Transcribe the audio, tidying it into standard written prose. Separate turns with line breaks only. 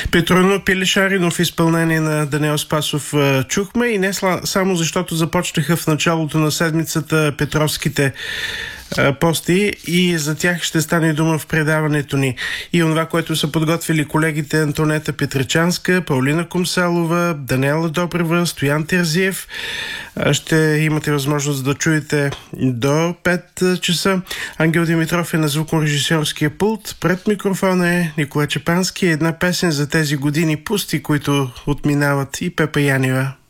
Петроно Пелешаринов в изпълнение на Даниел Спасов чухме и не само защото започнаха в началото на седмицата петровските пости и за тях ще стане дума в предаването ни. И онова, което са подготвили колегите Антонета Петричанска, Паулина Комсалова, Даниела Добрева, Стоян Терзиев. Ще имате възможност да чуете до 5 часа. Ангел Димитров е на звукорежисьорския пулт. Пред микрофона е Николай Чепански. Една песен за тези години пусти, които отминават, и Пепа Янева.